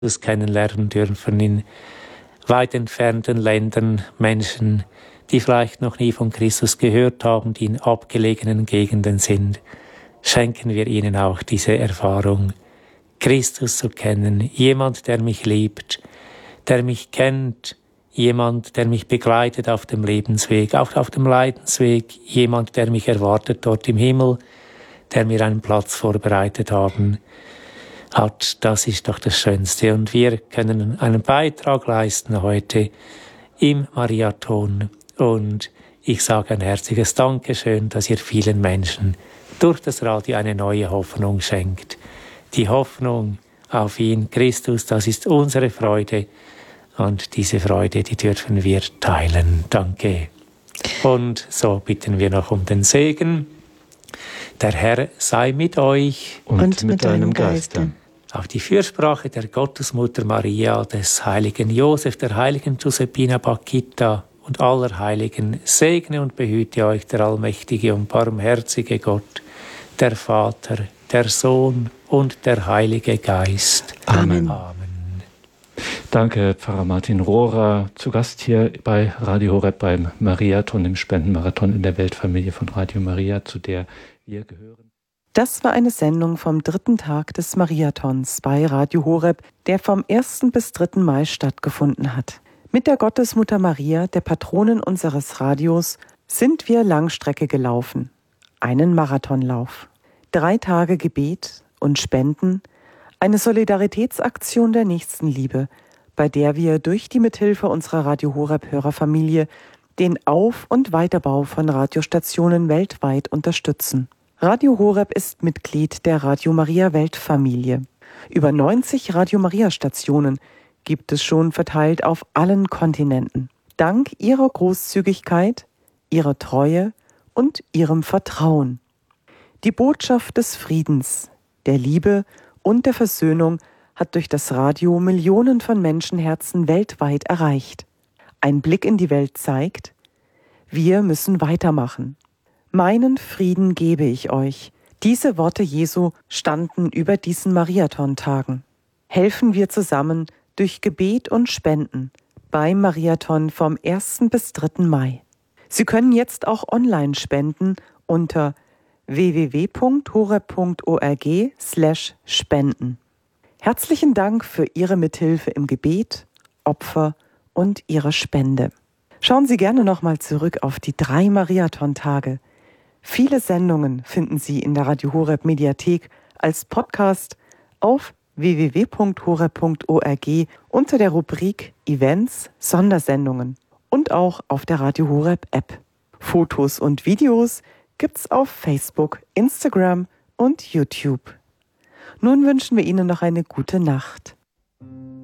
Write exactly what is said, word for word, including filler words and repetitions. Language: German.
kennenlernen dürfen in weit entfernten Ländern, Menschen, die vielleicht noch nie von Christus gehört haben, die in abgelegenen Gegenden sind. Schenken wir ihnen auch diese Erfahrung, Christus zu kennen, jemand, der mich liebt, der mich kennt, jemand, der mich begleitet auf dem Lebensweg, auch auf dem Leidensweg, jemand, der mich erwartet dort im Himmel, der mir einen Platz vorbereitet haben hat. Das ist doch das Schönste. Und wir können einen Beitrag leisten heute im Mariathon. Und ich sage ein herzliches Dankeschön, dass ihr vielen Menschen durch das Radio eine neue Hoffnung schenkt. Die Hoffnung auf ihn, Christus, das ist unsere Freude. Und diese Freude, die dürfen wir teilen. Danke. Und so bitten wir noch um den Segen. Der Herr sei mit euch. Und, und mit deinem Geiste. Auf die Fürsprache der Gottesmutter Maria, des heiligen Josef, der heiligen Giuseppina Battista und aller Heiligen, segne und behüte euch der allmächtige und barmherzige Gott, der Vater, der Sohn und der Heilige Geist. Amen. Amen. Danke, Pfarrer Martin Rohrer, zu Gast hier bei Radio Horeb beim Mariathon, im Spendenmarathon in der Weltfamilie von Radio Maria, zu der wir gehören. Das war eine Sendung vom dritten Tag des Mariathons bei Radio Horeb, der vom ersten bis dritten Mai stattgefunden hat. Mit der Gottesmutter Maria, der Patronin unseres Radios, sind wir Langstrecke gelaufen. Einen Marathonlauf. Drei Tage Gebet und Spenden, eine Solidaritätsaktion der Nächstenliebe, bei der wir durch die Mithilfe unserer Radio Horeb-Hörerfamilie den Auf- und Weiterbau von Radiostationen weltweit unterstützen. Radio Horeb ist Mitglied der Radio Maria Weltfamilie. Über neunzig Radio Maria Stationen gibt es schon verteilt auf allen Kontinenten. Dank ihrer Großzügigkeit, ihrer Treue und ihrem Vertrauen. Die Botschaft des Friedens, der Liebe und der Versöhnung hat durch das Radio Millionen von Menschenherzen weltweit erreicht. Ein Blick in die Welt zeigt, wir müssen weitermachen. Meinen Frieden gebe ich euch. Diese Worte Jesu standen über diesen Mariathon-Tagen. Helfen wir zusammen durch Gebet und Spenden beim Mariathon vom ersten bis dritten Mai. Sie können jetzt auch online spenden unter w w w punkt horeb punkt org slash spenden. Herzlichen Dank für Ihre Mithilfe im Gebet, Opfer und Ihre Spende. Schauen Sie gerne nochmal zurück auf die drei Mariathon-Tage. Viele Sendungen finden Sie in der Radio Horeb Mediathek als Podcast auf w w w punkt horeb punkt org unter der Rubrik Events, Sondersendungen und auch auf der Radio Horeb App. Fotos und Videos gibt's auf Facebook, Instagram und YouTube. Nun wünschen wir Ihnen noch eine gute Nacht.